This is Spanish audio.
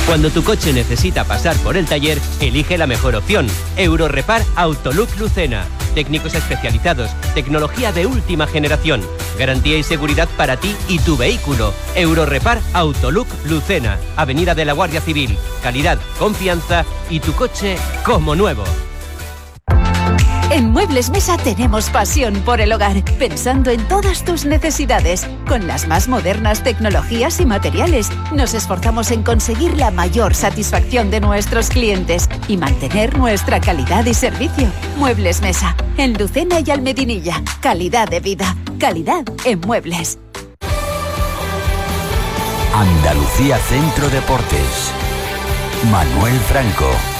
Cuando tu coche necesita pasar por el taller, elige la mejor opción. Eurorepar Autolook Lucena. Técnicos especializados, tecnología de última generación, garantía y seguridad para ti y tu vehículo. Eurorepar Autolook Lucena, Avenida de la Guardia Civil. Calidad, confianza y tu coche como nuevo. En Muebles Mesa tenemos pasión por el hogar, pensando en todas tus necesidades. Con las más modernas tecnologías y materiales, nos esforzamos en conseguir la mayor satisfacción de nuestros clientes y mantener nuestra calidad y servicio. Muebles Mesa, en Lucena y Almedinilla. Calidad de vida, calidad en muebles. Andalucía Centro Deportes. Manuel Franco.